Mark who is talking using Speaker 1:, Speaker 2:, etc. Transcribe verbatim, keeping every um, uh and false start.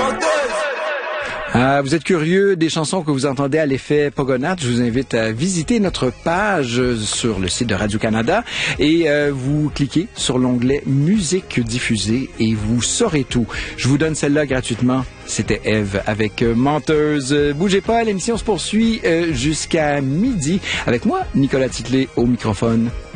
Speaker 1: Euh, vous êtes curieux des chansons que vous entendez à l'effet Pogonath, je vous invite à visiter notre page sur le site de Radio-Canada et euh, vous cliquez sur l'onglet Musique diffusée et vous saurez tout. Je vous donne celle-là gratuitement. C'était Eve avec euh, Menteuse. Euh, bougez pas, l'émission se poursuit euh, jusqu'à midi avec moi, Nicolas Titley, au microphone.